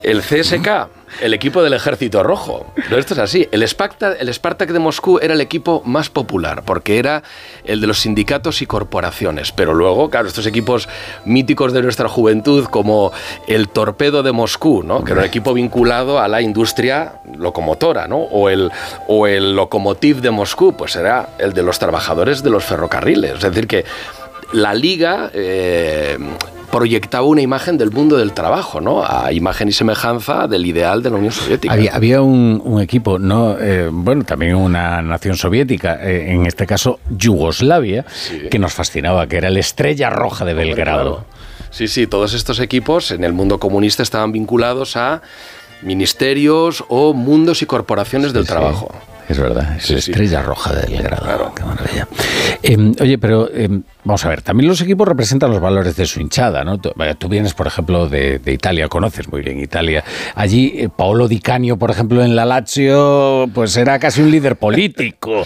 El CSKA, el equipo del Ejército Rojo. Pero esto es así. El Spartak de Moscú era el equipo más popular, porque era el de los sindicatos y corporaciones. Pero luego, claro, estos equipos míticos de nuestra juventud, como el Torpedo de Moscú, ¿no? Que era un equipo vinculado a la industria locomotora, ¿no? O el Lokomotiv de Moscú, pues era el de los trabajadores de los ferrocarriles. Es decir, que la liga proyectaba una imagen del mundo del trabajo, ¿no? A imagen y semejanza del ideal de la Unión Soviética. Había un equipo, ¿no? Bueno, también una nación soviética, en este caso Yugoslavia, sí, que nos fascinaba, que era el Estrella Roja de Belgrado. Claro. Sí, todos estos equipos en el mundo comunista estaban vinculados a ministerios o mundos y corporaciones del trabajo. Es verdad, es Estrella Roja de Belgrado. Claro. Qué maravilla. Oye, pero vamos a ver, también los equipos representan los valores de su hinchada, ¿no? Tú vienes, por ejemplo, de Italia, conoces muy bien Italia. Allí, Paolo Di Canio, por ejemplo, en la Lazio, pues era casi un líder político.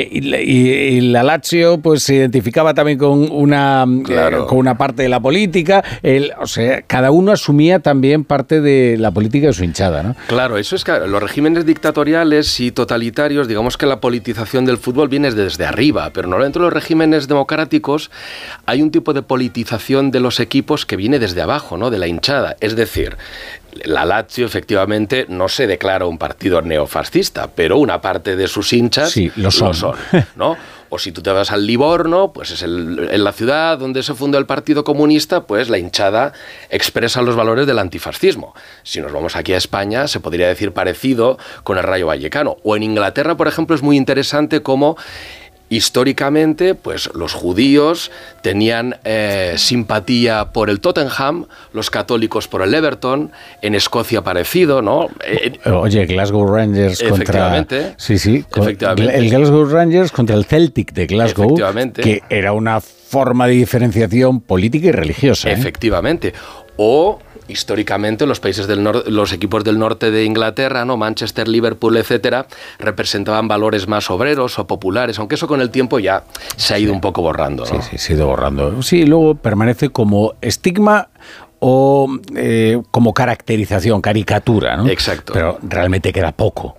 Y la Lazio, pues se identificaba también con una parte de la política. O sea, cada uno asumía también parte de la política de su hinchada, ¿no? Claro, eso es que los regímenes dictatoriales y totalitarios, digamos que la politización del fútbol viene desde arriba, pero no dentro de los regímenes democráticos hay un tipo de politización de los equipos que viene desde abajo, ¿no? De la hinchada. Es decir, la Lazio efectivamente no se declara un partido neofascista, pero una parte de sus hinchas sí, lo son, ¿no? O si tú te vas al Livorno, pues es en la ciudad donde se fundó el Partido Comunista, pues la hinchada expresa los valores del antifascismo. Si nos vamos aquí a España, se podría decir parecido con el Rayo Vallecano. O en Inglaterra, por ejemplo, es muy interesante cómo históricamente, pues los judíos tenían simpatía por el Tottenham, los católicos por el Everton, en Escocia parecido, ¿no? Oye, Glasgow Rangers contra... Efectivamente. El Glasgow Rangers contra el Celtic de Glasgow, que era una forma de diferenciación política y religiosa. Efectivamente. O históricamente los países del norte, los equipos del norte de Inglaterra, ¿no? Manchester, Liverpool, etcétera, representaban valores más obreros o populares, aunque eso con el tiempo ya se ha ido un poco borrando, ¿no? Sí, se ha ido borrando. Sí, luego permanece como estigma o como caracterización, caricatura, ¿no? Exacto. Pero realmente queda poco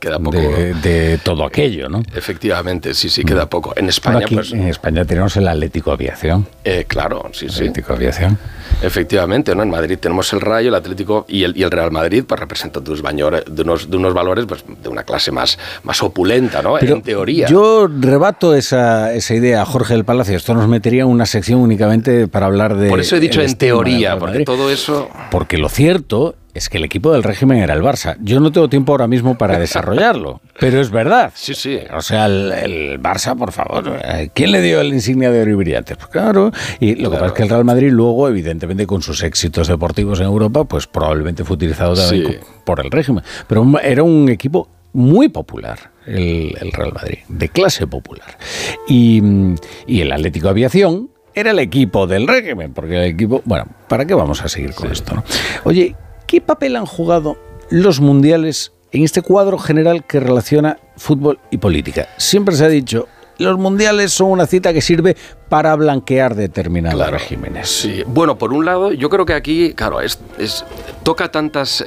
de todo aquello, ¿no? Efectivamente, sí, queda poco. En España, aquí, pues, en España tenemos el Atlético Aviación. Claro, sí. Atlético Aviación. Efectivamente, ¿no? En Madrid tenemos el Rayo, el Atlético y el Real Madrid, pues representan de unos valores, pues, de una clase más opulenta, ¿no? Pero en teoría. Yo rebato esa idea, Jorge del Palacio. Esto nos metería en una sección únicamente para hablar de... Por eso he dicho en teoría, porque todo eso... Porque lo cierto es que el equipo del régimen era el Barça. Yo no tengo tiempo ahora mismo para desarrollarlo, pero es verdad. Sí. O sea, el Barça, por favor, ¿quién le dio la insignia de oro y brillantes? Pues claro, y lo que pasa es que el Real Madrid luego, evidentemente, con sus éxitos deportivos en Europa, pues probablemente fue utilizado también por el régimen. Pero era un equipo muy popular, el Real Madrid, de clase popular. Y el Atlético Aviación era el equipo del régimen, porque el equipo... Bueno, ¿para qué vamos a seguir con esto, no? Oye, ¿qué papel han jugado los mundiales en este cuadro general que relaciona fútbol y política? Siempre se ha dicho, los mundiales son una cita que sirve para blanquear determinados regímenes. Sí. Bueno, por un lado, yo creo que aquí, claro, toca tantos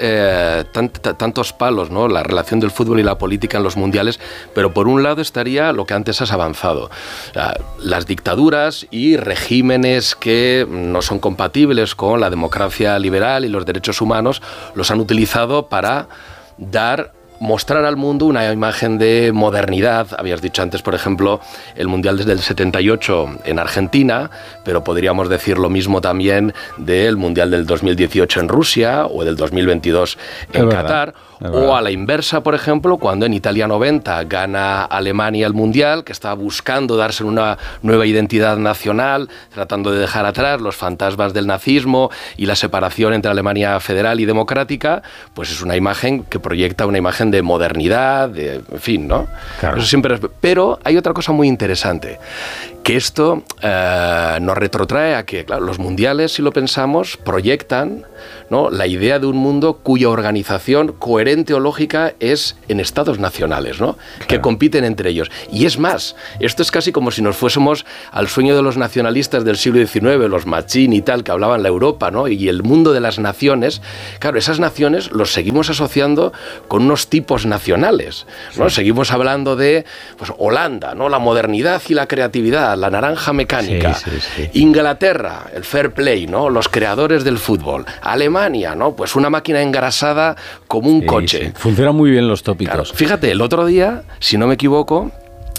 palos, ¿no? La relación del fútbol y la política en los mundiales, pero por un lado estaría lo que antes has avanzado. Las dictaduras y regímenes que no son compatibles con la democracia liberal y los derechos humanos los han utilizado para mostrar al mundo una imagen de modernidad. Habías dicho antes, por ejemplo, el Mundial desde el 78 en Argentina, pero podríamos decir lo mismo también del Mundial del 2018 en Rusia o del 2022 en Qatar. O a la inversa, por ejemplo, cuando en Italia 90 gana Alemania el Mundial, que estaba buscando darse una nueva identidad nacional, tratando de dejar atrás los fantasmas del nazismo y la separación entre Alemania federal y democrática, pues es una imagen que proyecta una imagen de modernidad, en fin, ¿no? Claro. Eso siempre pero hay otra cosa muy interesante, que esto nos retrotrae a que, claro, los mundiales, si lo pensamos, proyectan ¿no? La idea de un mundo cuya organización coherente o lógica es en estados nacionales, ¿no? Claro. Que compiten entre ellos. Y es más, esto es casi como si nos fuésemos al sueño de los nacionalistas del siglo XIX, los Machín y tal, que hablaban la Europa, ¿no? Y el mundo de las naciones. Claro, esas naciones los seguimos asociando con unos tipos nacionales, ¿no? Sí. Seguimos hablando de pues, Holanda, ¿no? La modernidad y la creatividad, la naranja mecánica. Sí, sí, sí. Inglaterra, el fair play, ¿no? Los creadores del fútbol. Alemania, ¿no? Pues una máquina engrasada como un coche. Sí. Funcionan muy bien los tópicos. Claro. Fíjate, el otro día, si no me equivoco,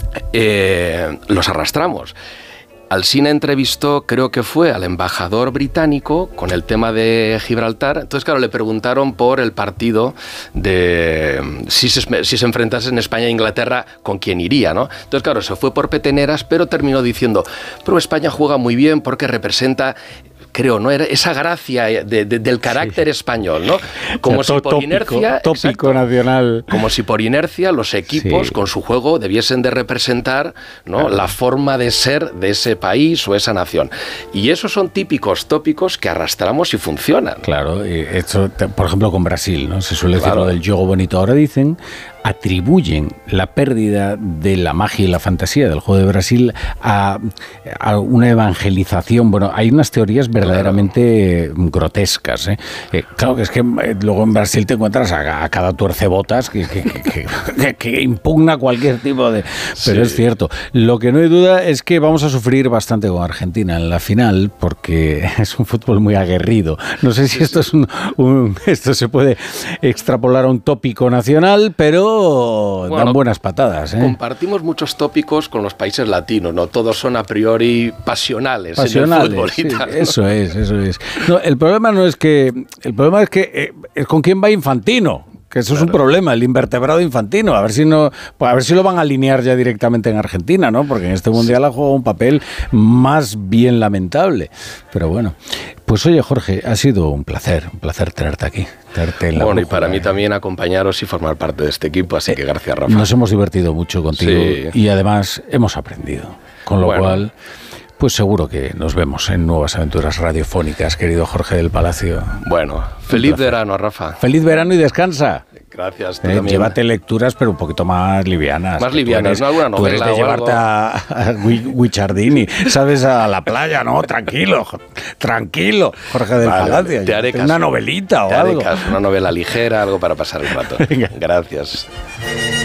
los arrastramos. Alsina entrevistó, creo que fue al embajador británico con el tema de Gibraltar. Entonces, claro, le preguntaron por el partido de si se enfrentasen España e Inglaterra, con quién iría, ¿no? Entonces, claro, se fue por peteneras, pero terminó diciendo, pero España juega muy bien porque representa, creo, ¿no? Era esa gracia del carácter español, ¿no? Como o sea, si por tópico, inercia... Tópico exacto, nacional. Como si por inercia los equipos, con su juego, debiesen de representar, ¿no? La forma de ser de ese país o esa nación. Y esos son típicos tópicos que arrastramos y funcionan. Claro, y esto, por ejemplo, con Brasil, ¿no? Se suele decir lo del juego bonito. Ahora dicen, atribuyen la pérdida de la magia y la fantasía del juego de Brasil a una evangelización. Bueno, hay unas teorías verdaderamente grotescas, ¿eh? Claro que es que luego en Brasil te encuentras a cada tuercebotas que impugna cualquier tipo de... Pero es cierto. Lo que no hay duda es que vamos a sufrir bastante con Argentina en la final, porque es un fútbol muy aguerrido. No sé si esto es esto se puede extrapolar a un tópico nacional, pero dan buenas patadas, ¿eh? Compartimos muchos tópicos con los países latinos, ¿no? Todos son a priori pasionales en el fútbol y tal, ¿no? Eso es. No, el problema es que es con quién va Infantino. Que eso es un problema, el invertebrado Infantino. A ver si lo van a alinear ya directamente en Argentina, ¿no? Porque en este mundial ha jugado un papel más bien lamentable. Pero bueno, pues oye, Jorge, ha sido un placer tenerte aquí. Bueno, y para mí también acompañaros y formar parte de este equipo, así que gracias, Rafa. Nos hemos divertido mucho contigo y además hemos aprendido. Con lo cual, pues seguro que nos vemos en nuevas aventuras radiofónicas, querido Jorge del Palacio. Bueno, feliz verano, Rafa. Feliz verano y descansa. Gracias, tú también. Llévate lecturas, pero un poquito más livianas. Más livianas, ¿no? Alguna novela. Tú eres de llevarte a Guicciardini, ¿sabes? A la playa, ¿no? Tranquilo, Jorge del Palacio. Te haré caso. Una novelita o algo. Te haré caso, una novela ligera, algo para pasar el rato. Venga. Gracias.